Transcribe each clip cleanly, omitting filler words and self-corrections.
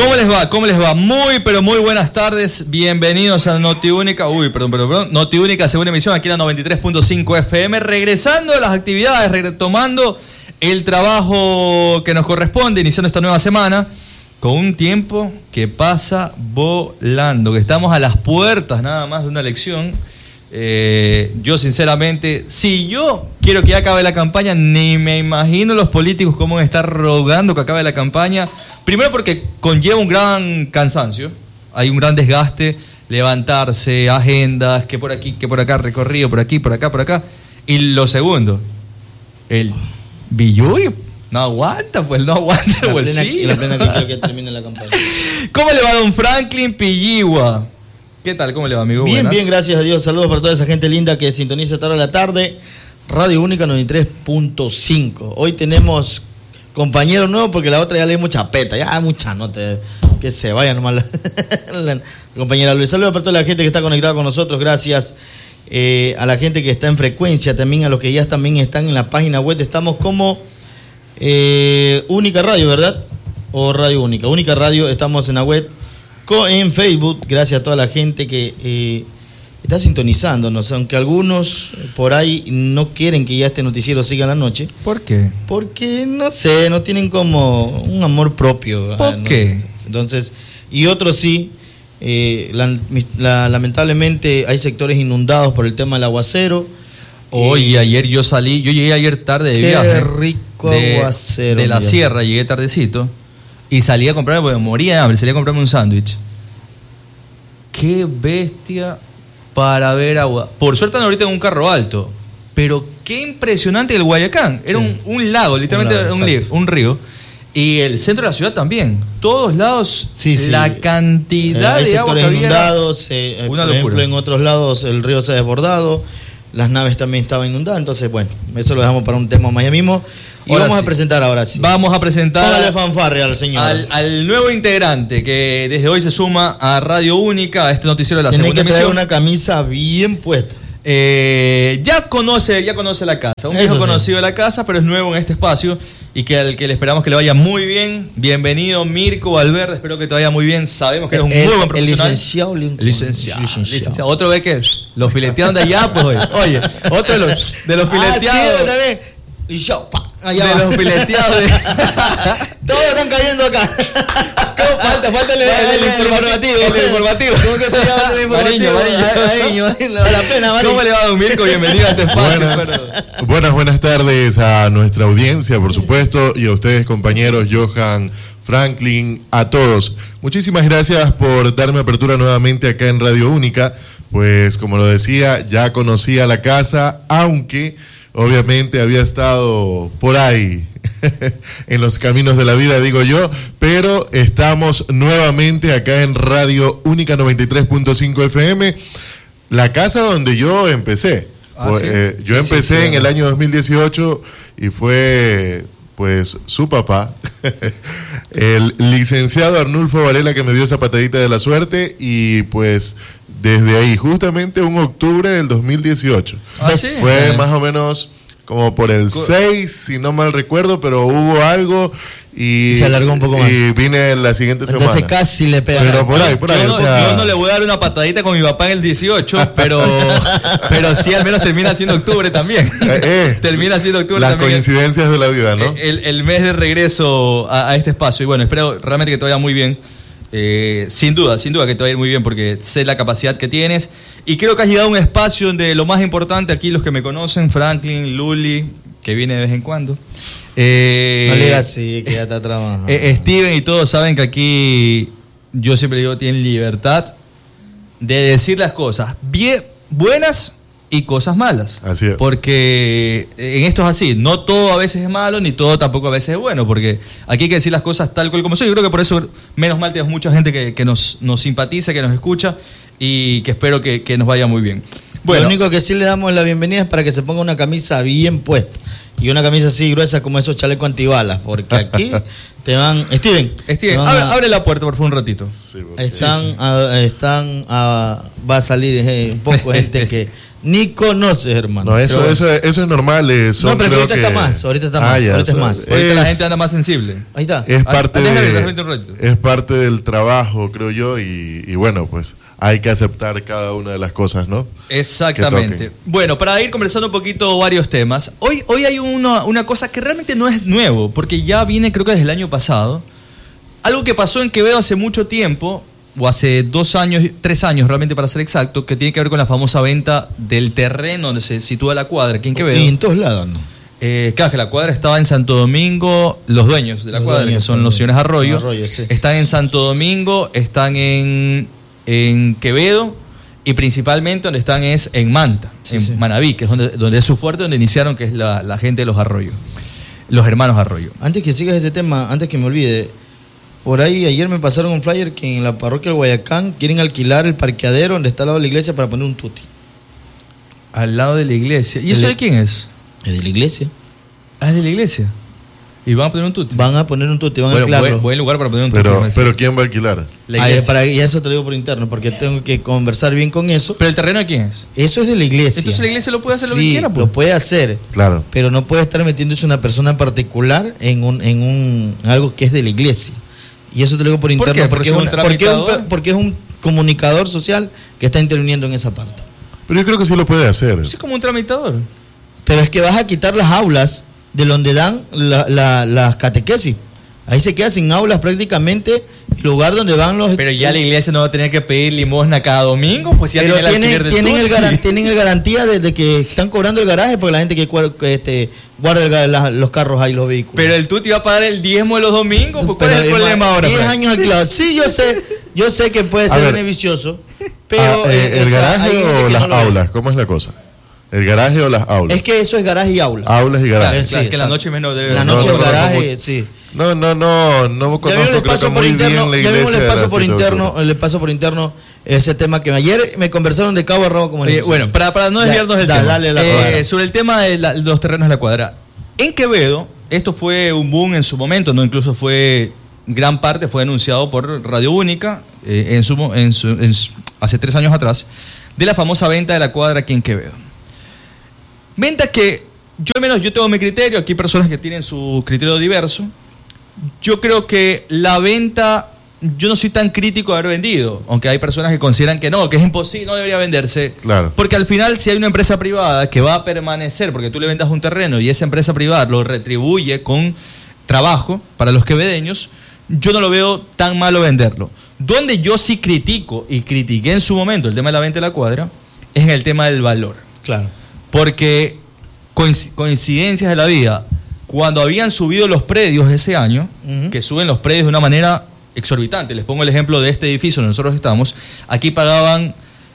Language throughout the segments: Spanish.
¿Cómo les va? ¿Cómo les va? Muy, pero muy buenas tardes. Bienvenidos a Notiúnica. Perdón. Notiúnica, segunda emisión, aquí en la 93.5 FM. Regresando a las actividades, retomando el trabajo que nos corresponde, iniciando esta nueva semana, con un tiempo que pasa volando, que estamos a las puertas nada más de una elección. Yo sinceramente, si yo quiero que ya acabe la campaña, ni me imagino los políticos cómo van a estar rogando que acabe la campaña. Primero porque conlleva un gran cansancio, hay un gran desgaste, levantarse, agendas, que por aquí, que por acá, recorrido, por aquí, por acá, por acá. Y lo segundo, el Villuy no aguanta el bolsillo. La plena que quiero que termine la campaña. ¿Cómo le va don Franklin Pilligua? ¿Qué tal? ¿Cómo le va, amigo? Bien, Buenas. bien, gracias a Dios. Saludos para toda esa gente linda que sintoniza esta hora de la tarde. Radio Única 93.5. Hoy tenemos compañero nuevo porque la otra ya le dimos chapeta. Ya mucha nota. Que se vaya nomás la compañera Luis. Saludos para toda la gente que está conectada con nosotros. Gracias a la gente que está en frecuencia. También a los que ya también están en la página web. Estamos como Única Radio, ¿verdad? O Radio Única. Única Radio, estamos en la web. En Facebook, gracias a toda la gente que está sintonizándonos, aunque algunos por ahí no quieren que ya este noticiero siga en la noche. ¿Por qué? Porque, no sé, no tienen como un amor propio. ¿Por qué? Entonces, y otros sí, lamentablemente hay sectores inundados por el tema del aguacero. Oye, ayer yo llegué ayer tarde de viaje. Qué rico aguacero. De la sierra, llegué tardecito. Y salí a comprarme, porque moría de hambre, salí a comprarme un sándwich. Qué bestia para ver agua. Por suerte ando ahorita en un carro alto. Pero qué impresionante el Guayacán. Era un lago, literalmente un río. Y el centro de la ciudad también. Todos lados, la cantidad de agua que había. Inundados, una por ejemplo, locura. en otros lados el río se ha desbordado. Las naves también estaban inundadas. Entonces, bueno, eso lo dejamos para un tema más allá mismo. Y Ahora vamos sí. a presentar ahora sí. Vamos a presentar. Póngale fanfarria al señor. Al nuevo integrante que desde hoy se suma a Radio Única, a este noticiero de la segunda Tiene que traer emisión. una camisa bien puesta. Ya conoce la casa, un viejo conocido de la casa, pero es nuevo en este espacio y que al que le esperamos que le vaya muy bien. Bienvenido, Mirko Valverde, espero que te vaya muy bien. Sabemos que eres un muy buen profesional. El Licenciado. Otro ve que los filetearon de allá, pues oye, otro de los fileteados. Sí, también. Y yo, allá de va. los fileteados de... Todos están cayendo acá. Falta el informativo. El informativo. ¿Cómo que se llama el informativo? Mariño, la pena, Mariño. ¿Cómo le va, don Mirko? Bienvenido a este espacio. Buenas tardes a nuestra audiencia, por supuesto, y a ustedes, compañeros, Johan, Franklin, a todos. Muchísimas gracias por darme apertura nuevamente acá en Radio Única. Pues, como lo decía, ya conocía la casa, aunque obviamente había estado por ahí en los caminos de la vida, digo yo, pero estamos nuevamente acá en Radio Única 93.5 FM, la casa donde yo empecé. Yo empecé en el año 2018 y fue pues su papá, el licenciado Arnulfo Varela, que me dio esa patadita de la suerte, y pues desde ahí, justamente un octubre del 2018. Fue más o menos como por el 6, si no mal recuerdo, pero hubo algo y se alargó un poco más. Y vine la siguiente semana. Entonces casi le pega. Pero por ahí. Yo no le voy a dar una patadita con mi papá en el 18, pero sí al menos termina siendo octubre también. Termina siendo octubre las también. Las coincidencias de la vida, ¿no? El mes de regreso a este espacio. Y bueno, espero realmente que te vaya muy bien. Sin duda que te va a ir muy bien porque sé la capacidad que tienes y creo que has llegado a un espacio donde lo más importante aquí, los que me conocen, Franklin, Luli, que viene de vez en cuando, no le digas así, que ya está trabajando, Steven y todos saben que aquí yo siempre digo, tienen libertad de decir las cosas bien buenas y cosas malas. Así es. Porque en esto es así, no todo a veces es malo, ni todo tampoco a veces es bueno, porque aquí hay que decir las cosas tal cual como son. Yo creo que por eso, menos mal, tenemos mucha gente que nos simpatiza, que nos escucha y que espero que nos vaya muy bien. Bueno, lo único que sí le damos la bienvenida es para que se ponga una camisa bien puesta y una camisa así gruesa como esos chalecos antibalas, porque aquí te van... Steven, abre la puerta por favor un ratito. Sí, va a salir un poco gente que Ni conoces, hermano. No, eso es normal. No, pero ahorita está más. Ahorita está más. Ya, ahorita es más. Ahorita la gente anda más sensible. Ahí está. Es parte, déjame un ratito. es parte del trabajo, creo yo, y bueno, pues hay que aceptar cada una de las cosas, ¿no? Exactamente. Bueno, para ir conversando un poquito varios temas, hoy hay una cosa que realmente no es nuevo, porque ya viene creo que desde el año pasado, algo que pasó en Quevedo hace mucho tiempo, o hace 2 años, 3 años realmente para ser exacto, que tiene que ver con la famosa venta del terreno donde se sitúa la cuadra aquí en Quevedo. Y en todos lados, ¿no? Claro, que la cuadra estaba en Santo Domingo, los dueños de la cuadra, que son los señores Arroyo, sí. Están en Santo Domingo, están en Quevedo y principalmente donde están es en Manta, en Manaví, que es donde es su fuerte, donde iniciaron, que es la gente de los Arroyo, los hermanos Arroyo. Antes que sigas ese tema, antes que me olvide, por ahí ayer me pasaron un flyer que en la parroquia del Guayacán quieren alquilar el parqueadero donde está al lado de la iglesia para poner un tuti. Al lado de la iglesia. ¿Y eso de quién es? Es de la iglesia. Ah, es de la iglesia. ¿Y van a poner un tuti? Van a poner un tuti, van a alquilarlo. Buen lugar para poner un tuti. Pero ¿quién va a alquilar? La iglesia. Y eso te lo digo por interno, porque tengo que conversar bien con eso. ¿Pero el terreno de quién es? Eso es de la iglesia. Entonces la iglesia lo puede hacer lo que Sí, quiera, pues. lo puede hacer. Claro. Pero no puede estar metiéndose una persona particular en algo que es de la iglesia. Y eso te lo digo por interno, qué? porque es un comunicador social que está interviniendo en esa parte. Pero yo creo que sí lo puede hacer. Es como un tramitador. Pero es que vas a quitar las aulas de donde dan las catequesis. Ahí se queda sin aulas prácticamente, el lugar donde van los... Pero ya la iglesia no va a tener que pedir limosna cada domingo, pues ya pero tienen tienen el garantía de que están cobrando el garaje porque la gente que guarda los carros ahí, los vehículos. Pero el tuti va a pagar el diezmo de los domingos, pues ¿cuál es el problema ahora? 10 años alquilado. Sí, yo sé que puede ser beneficioso, pero... ¿el garaje o las aulas? ¿Cómo es la cosa? ¿El garaje o las aulas? Es que eso es garaje y aula. Aulas y garaje. Claro, es que la noche menos debe... La noche el garaje, sí. No conozco, creo que muy bien la iglesia. Ya mismo les paso por interno ese tema que ayer me conversaron de cabo a rabo como bueno, para no desviarnos del tema. Dale sobre el tema de los terrenos de la cuadra. En Quevedo, esto fue un boom en su momento, no, incluso gran parte fue anunciado por Radio Única hace 3 años atrás, de la famosa venta de la cuadra aquí en Quevedo. Venta que yo tengo mi criterio, aquí hay personas que tienen su criterio diverso. Yo creo que la venta, yo no soy tan crítico de haber vendido, aunque hay personas que consideran que no, que es imposible, no debería venderse. Claro. Porque al final, si hay una empresa privada que va a permanecer, porque tú le vendas un terreno y esa empresa privada lo retribuye con trabajo para los quevedeños, yo no lo veo tan malo venderlo. Donde yo sí critico, y critiqué en su momento el tema de la venta de la cuadra, es en el tema del valor. Claro. Porque coincidencias de la vida, cuando habían subido los predios ese año, que suben los predios de una manera exorbitante, les pongo el ejemplo de este edificio donde nosotros estamos, aquí pagaban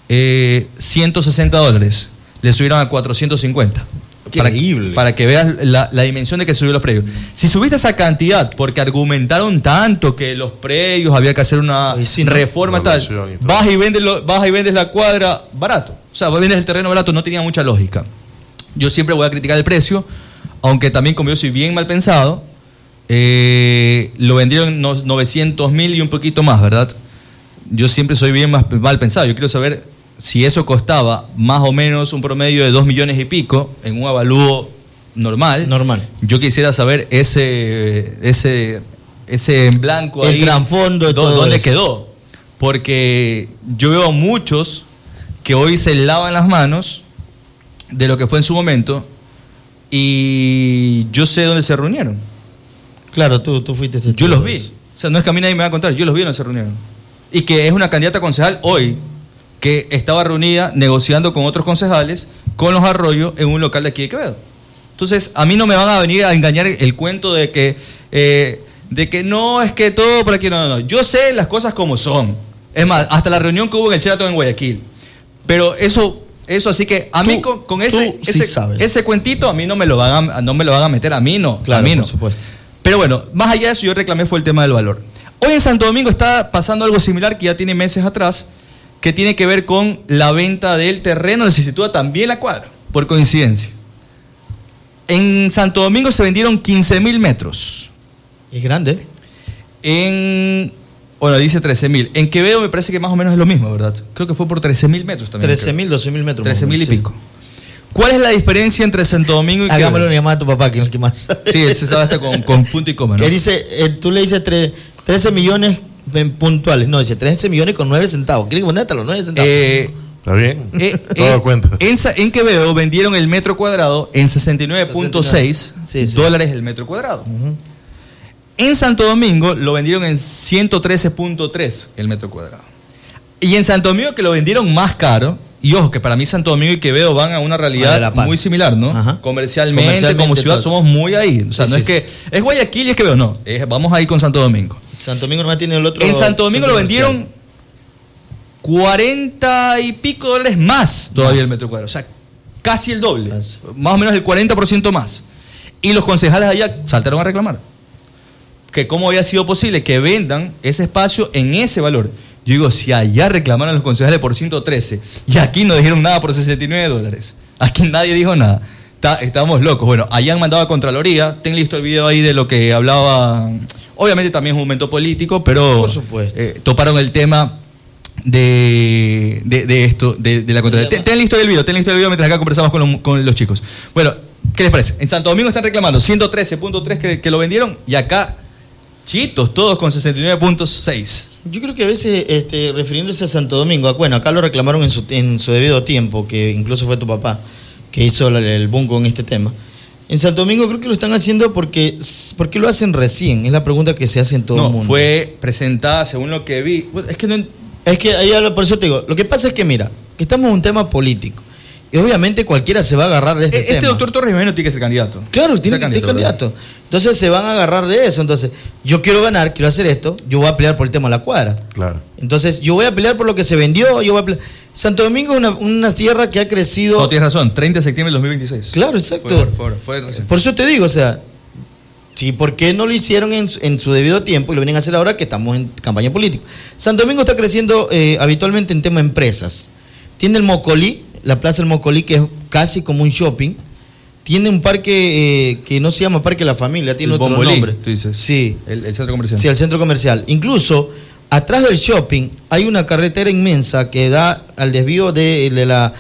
$160, le subieron a 450. Increíble. Para que veas la dimensión de que subió los predios. Si subiste esa cantidad porque argumentaron tanto que los predios había que hacer una reforma tal, vas y vendes la cuadra barato. O sea, vendes el terreno barato, no tenía mucha lógica. Yo siempre voy a criticar el precio, aunque también como yo soy bien mal pensado, lo vendieron 900.000 y un poquito más, ¿verdad? Yo siempre soy bien mal pensado. Yo quiero saber si eso costaba más o menos un promedio de 2 millones y pico en un avalúo normal. Yo quisiera saber ese en blanco ahí. El gran fondo de todo ¿dónde eso quedó? Porque yo veo a muchos que hoy se lavan las manos de lo que fue en su momento y yo sé dónde se reunieron. Claro, tú fuiste Yo los vi. O sea, no es que a mí nadie me va a contar, yo los vi donde se reunieron. Y que es una candidata a concejal hoy que estaba reunida negociando con otros concejales, con los Arroyos, en un local de aquí de Quevedo. Entonces, a mí no me van a venir a engañar el cuento de que no, es que todo por aquí, no. Yo sé las cosas como son. Es más, hasta la reunión que hubo en el Sheraton en Guayaquil. Pero eso así que a mí con ese cuentito, a mí no me lo van a meter, a mí no. Claro, a mí no. por supuesto. Pero bueno, más allá de eso, yo reclamé fue el tema del valor. Hoy en Santo Domingo está pasando algo similar que ya tiene meses atrás, que tiene que ver con la venta del terreno donde se sitúa también la cuadra, por coincidencia. En Santo Domingo se vendieron 15.000 metros. Es grande. En Bueno, dice 13.000. En Quevedo me parece que más o menos es lo mismo, ¿verdad? Creo que fue por 13.000 metros también. 13.000, 12.000 metros. 13.000 y pico. ¿Cuál es la diferencia entre Santo Domingo y Quevedo? Hagámosle una llamada a tu papá, que es el que más sabe. Sí, él se sabe hasta con punto y coma, ¿no? Que dice, tú le dices 13 millones puntuales. No, dice 13 millones con 9 centavos. ¿Quieres ponerte los 9 centavos? ¿Está bien? Todo cuenta. En Quevedo vendieron el metro cuadrado en 69.6 dólares el metro cuadrado. Uh-huh. En Santo Domingo lo vendieron en 113.3 el metro cuadrado. Y en Santo Domingo, que lo vendieron más caro, y ojo, que para mí Santo Domingo y Quevedo van a una realidad muy similar, ¿no? Ajá. Comercialmente, como ciudad, entonces, somos muy ahí. O sea, sí, no es que es Guayaquil y es Quevedo, no. Vamos ahí con Santo Domingo. Santo Domingo no tiene el otro. En Santo Domingo lo vendieron 40 y pico dólares más todavía el metro cuadrado. O sea, casi el doble. Más o menos el 40% más. Y los concejales allá saltaron a reclamar. Que cómo había sido posible que vendan ese espacio en ese valor. Yo digo, si allá reclamaron los concejales por 113 y aquí no dijeron nada por 69 dólares. Aquí nadie dijo nada. Estamos locos. Bueno, allá han mandado a Contraloría. Ten listo el video ahí de lo que hablaba. Obviamente también es un momento político, pero por supuesto. Toparon el tema de esto, de la Contraloría. Ten listo el video mientras acá conversamos con los chicos. Bueno, ¿qué les parece? En Santo Domingo están reclamando 113.3 que lo vendieron y acá chitos todos con 69.6. Yo creo que a veces, refiriéndose a Santo Domingo, bueno, acá lo reclamaron en su debido tiempo, que incluso fue tu papá que hizo el boom con este tema. En Santo Domingo creo que lo están haciendo porque lo hacen recién, es la pregunta que se hace en todo el mundo. No, fue presentada según lo que vi. Es que ahí por eso te digo, lo que pasa es que mira, que estamos en un tema político. Y obviamente cualquiera se va a agarrar de este tema. Este doctor Torres no tiene que ser candidato. Claro, tiene que ser candidato. Entonces se van a agarrar de eso. Entonces, yo quiero ganar, quiero hacer esto, yo voy a pelear por el tema de la cuadra. Claro. Entonces, yo voy a pelear por lo que se vendió, yo voy a pelear. Santo Domingo es una tierra que ha crecido. No, tienes razón, 30 de septiembre del 2026. Claro, exacto. Fue por eso te digo, o sea, sí, ¿por qué no lo hicieron en su debido tiempo y lo vienen a hacer ahora que estamos en campaña política? Santo Domingo está creciendo habitualmente en tema de empresas. Tiene el Mocolí, la Plaza del Mocolí, que es casi como un shopping. Tiene un parque que no se llama Parque La Familia, tiene otro nombre. ¿Tú dices? Sí. El centro comercial. Sí, el centro comercial. Incluso, atrás del shopping hay una carretera inmensa que da al desvío del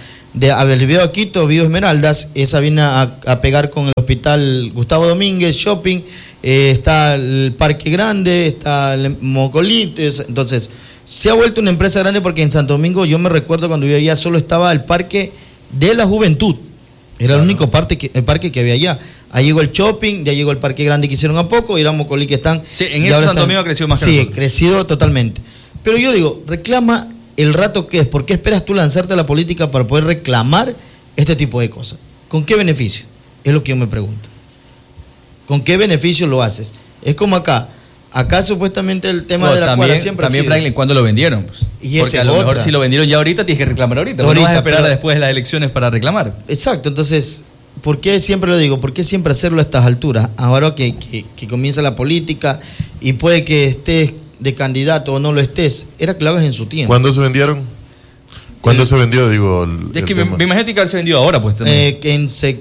desvío a Quito, Vío Esmeraldas. Esa viene a pegar con el hospital Gustavo Domínguez, shopping. Está el Parque Grande, está el Mocolí. Entonces, se ha vuelto una empresa grande porque en Santo Domingo, yo me recuerdo cuando vivía allá, solo estaba el Parque de la Juventud. Era el único parque que había allá. Ahí llegó el shopping, ya llegó el Parque Grande que hicieron a poco, y era Mocolí que están. Sí, en eso Santo Domingo ha crecido más que nosotros. Sí, crecido totalmente. Pero yo digo, reclama el rato que es. ¿Por qué esperas tú lanzarte a la política para poder reclamar este tipo de cosas? ¿Con qué beneficio? Es lo que yo me pregunto. ¿Con qué beneficio lo haces? Es como acá. Acá supuestamente el tema de la cuadra siempre también, Franklin, ¿cuándo lo vendieron? Pues? Porque a lo mejor si lo vendieron ya ahorita, tienes que reclamar ahorita. No vas a esperar después de las elecciones para reclamar. Exacto, entonces, ¿por qué siempre lo digo? ¿Por qué siempre hacerlo a estas alturas? Ahora que comienza la política y puede que estés de candidato o no lo estés, era que lo hagas en su tiempo. ¿Cuándo se vendieron? ¿Cuándo se vendió, digo? Es que me imagino que haberse vendido ahora, pues. Que en septiembre.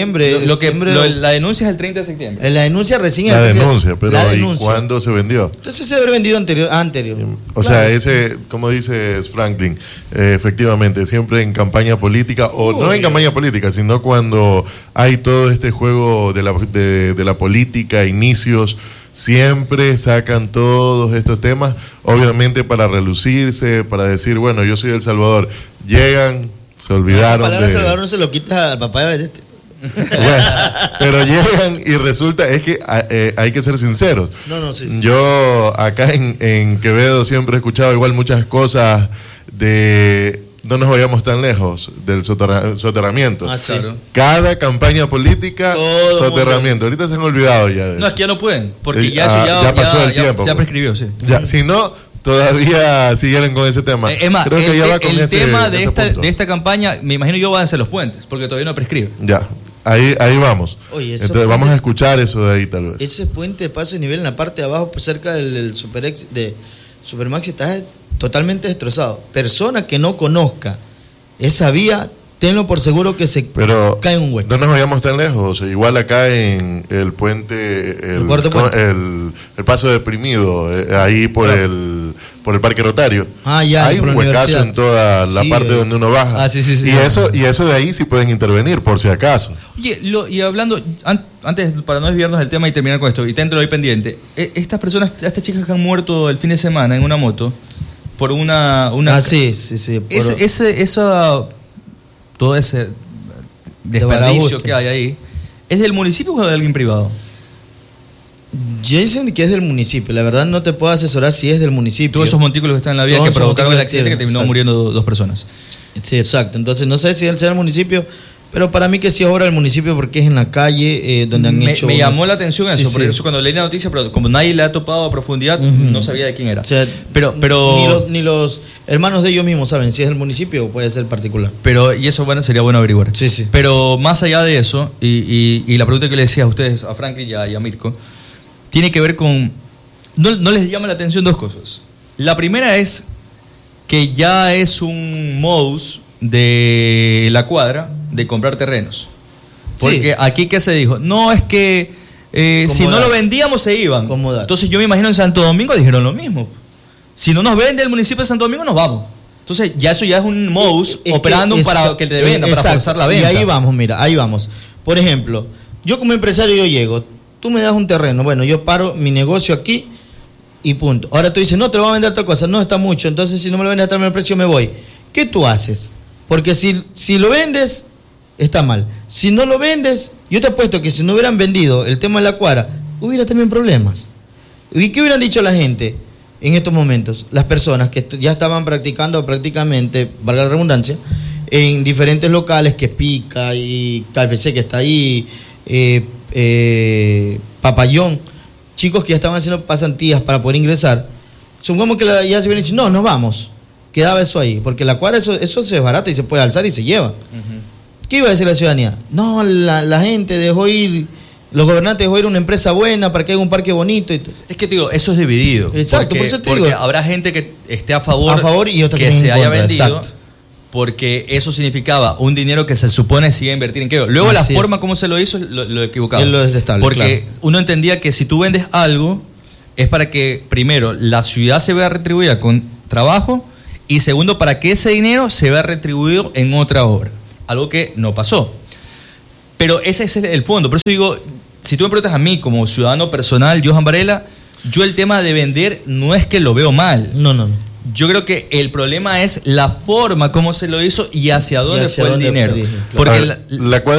La denuncia es el 30 de septiembre. La denuncia recién la denuncia, pero ¿y cuándo se vendió? Entonces se habrá vendido anterior. O sea, ese, como dices Franklin, efectivamente, siempre en campaña política, o no en campaña política, sino cuando hay todo este juego de la política, inicios, siempre sacan todos estos temas, obviamente para relucirse, para decir, bueno, yo soy El Salvador. Llegan, se olvidaron. Esa palabra Salvador no se lo quita al papá de este. Bueno, pero llegan y resulta, es que hay que ser sinceros. Sí. Yo acá en Quevedo siempre he escuchado igual muchas cosas de, no nos vayamos tan lejos, del soterramiento. Claro. Cada campaña política, soterramiento. Ahorita se han olvidado ya de eso. No, es que ya no pueden, porque ya pasó el tiempo. Ya prescribió, sí. Ya, si no, todavía siguieron con ese tema. Es más, creo que ya va con el tema de esta campaña, me imagino yo, van a ser los puentes, porque todavía no prescribe. Ya, ahí vamos. Oye, entonces vamos a escuchar eso de ahí tal vez. Ese puente de paso de nivel en la parte de abajo, pues cerca del Supermaxi, está totalmente destrozado. Persona que no conozca esa vía tenlo por seguro que se Pero cae en un hueco. no nos vayamos tan lejos. Igual acá en el puente, El cuarto puente. el paso deprimido, ahí por el Parque Rotario. Ya, hay por un la huecazo universidad. en toda la Sí, parte donde uno baja. Sí, sí, sí. Y eso de ahí sí pueden intervenir, por si acaso. Oye, y hablando, antes, para no desviarnos del tema y terminar con esto, y dentro de hoy pendiente, estas personas, estas chicas que han muerto el fin de semana en una moto, por una sí. Todo ese desperdicio que hay ahí, ¿es del municipio o de alguien privado? Ya dicen que es del municipio. La verdad no te puedo asesorar si es del municipio. Todos esos montículos que están en la vía Todos que esos provocaron el montículos accidente que terminó exacto. muriendo dos personas. Sí, exacto. Entonces no sé si él sea del municipio, pero para mí que sí es obra del municipio porque es en la calle donde han hecho... Me llamó la atención eso, Sí, porque sí. eso cuando leí la noticia, pero como nadie le ha topado a profundidad, Ujú. no sabía de quién era. O sea, pero ni los hermanos de ellos mismos saben si es del municipio o puede ser particular. y eso, bueno, sería bueno averiguar. Sí, sí. Pero más allá de eso, y la pregunta que le decía a ustedes, a Franklin y a Mirko, tiene que ver con... No les llama la atención dos cosas. La primera es que ya es un modus de la cuadra de comprar terrenos. Porque aquí, ¿qué se dijo? No, es que si no lo vendíamos se iban. Acomodar. Entonces yo me imagino en Santo Domingo dijeron lo mismo. Si no nos vende el municipio de Santo Domingo, nos vamos. Entonces ya eso ya es un modus operando para que te vendan, para forzar la venta. Y ahí vamos, mira, ahí vamos. Por ejemplo, yo como empresario yo llego, tú me das un terreno, bueno, yo paro mi negocio aquí y punto. Ahora tú dices, no, te lo voy a vender tal cosa, no está mucho, entonces si no me lo vendes a tal precio me voy. ¿Qué tú haces? Porque si lo vendes, está mal. Si no lo vendes, yo te apuesto que si no hubieran vendido el tema de la cuadra, hubiera también problemas. ¿Y qué hubieran dicho la gente en estos momentos? Las personas que ya estaban practicando prácticamente, valga la redundancia, en diferentes locales, que Pica y KFC que está ahí, Papayón, chicos que ya estaban haciendo pasantías para poder ingresar, supongamos que ya se hubieran dicho, no, nos vamos. Quedaba eso ahí, porque la cuadra eso se desbarata y se puede alzar y se lleva. ¿Qué iba a decir la ciudadanía? No, la gente dejó ir, los gobernantes dejó ir una empresa buena para que haya un parque bonito. Es que te digo, eso es dividido. Exacto, porque, por eso te porque digo. habrá gente que esté a favor y otra que en se haya contra, vendido, exacto. porque eso significaba un dinero que se supone se iba a invertir en qué. Luego Así la forma es. como se lo hizo es lo equivocado. Es lo detestable, porque claro. uno entendía que si tú vendes algo es para que primero la ciudad se vea retribuida con trabajo y segundo para que ese dinero se vea retribuido en otra obra. Algo que no pasó. Pero ese es el fondo. Por eso digo, si tú me preguntas a mí como ciudadano personal, Johan Varela, yo el tema de vender no es que lo veo mal. No. Yo creo que el problema es la forma como se lo hizo y hacia dónde fue el dinero. claro. Porque A ver, la cuadra